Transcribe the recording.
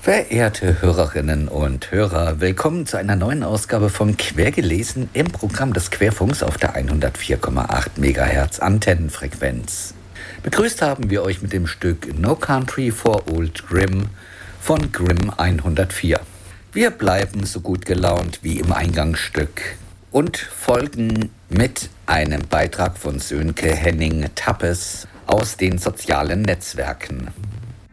Verehrte Hörerinnen und Hörer, willkommen zu einer neuen Ausgabe von Quergelesen im Programm des Querfunks auf der 104,8 MHz Antennenfrequenz. Begrüßt haben wir euch mit dem Stück No Country for Old Grimm von Grimm 104. Wir bleiben so gut gelaunt wie im Eingangsstück und folgen mit einem Beitrag von Sönke Henning-Tappes aus den sozialen Netzwerken.